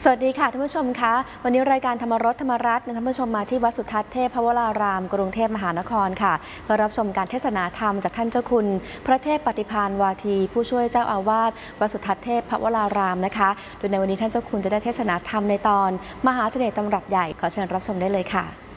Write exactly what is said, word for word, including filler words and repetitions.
วัสดีค่ะท่านผู้ชมคะวันนี้รายการธรรมรสธรรมรัตน์ท่านผู้ชมมาที่วัดสุทัศน์เทพวรารามกรุงเทพมหานครค่ะเพื่อรับชมการเทศนาธรรมจากท่านเจ้าคุณพระเทพปฏิภาณวาทีผู้ช่วยเจ้าอาวาสวัดสุทัศน์เทพวรารามนะคะโดยในวันนี้ท่านเจ้าคุณจะได้เทศนาธรรมในตอนมหาเสน่ห์ตำรับใหญ่ขอเชิญรับชมได้เลยค่ะ